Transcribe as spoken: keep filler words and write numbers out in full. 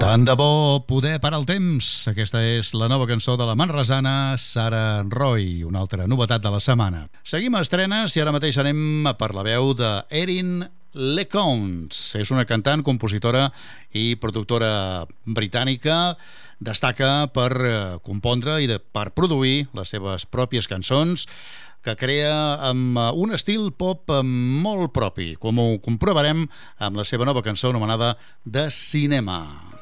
Tant de bo poder parar el temps. Aquesta és la nova cançó de la manresana Sara Roy, una altra novetat de la setmana. Seguim a estrenes i ara mateix anem per la veu de Erin LeCounte. És una cantant, compositora i productora britànica. Destaca per compondre i de, per produir les seves pròpies cançons, que crea amb un estil pop molt propi, com ho comprovarem amb la seva nova cançó anomenada The Cinema.